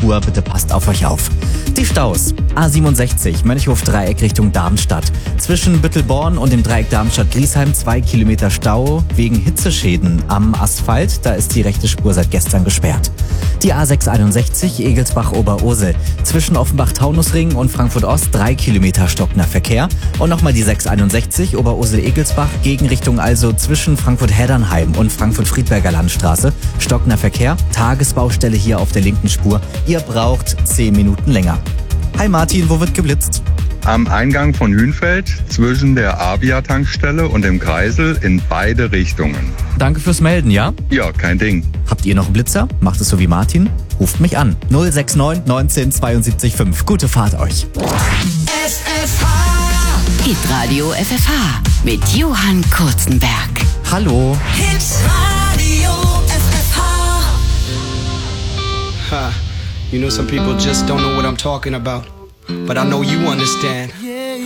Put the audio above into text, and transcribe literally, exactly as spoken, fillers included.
Spur, bitte passt auf euch auf. Die Staus. A siebenundsechzig, Mönchhof-Dreieck Richtung Darmstadt. Zwischen Büttelborn und dem Dreieck Darmstadt-Griesheim zwei Kilometer Stau wegen Hitzeschäden am Asphalt. Da ist die rechte Spur seit gestern gesperrt. Die A sechshunderteinundsechzig, Egelsbach-Oberursel. Zwischen Offenbach-Taunusring und Frankfurt-Ost drei Kilometer stockender Verkehr. Und nochmal die sechshunderteinundsechzig, Oberursel-Egelsbach, Gegenrichtung also zwischen Frankfurt-Heddernheim und Frankfurt-Friedberger Landstraße. Stockender Verkehr, Tagesbaustelle hier auf der linken Spur. Ihr braucht zehn Minuten länger. Hi Martin, wo wird geblitzt? Am Eingang von Hünfeld zwischen der Avia-Tankstelle und dem Kreisel in beide Richtungen. Danke fürs Melden, ja? Ja, kein Ding. Habt ihr noch einen Blitzer? Macht es so wie Martin? Ruft mich an. null sechs neun neunzehn zweiundsiebzig fünf. Gute Fahrt euch. F F H Hitradio F F H mit Johann Kurzenberg. Hallo. Hitradio F F H. Ha, you know some people just don't know what I'm talking about, but I know you understand.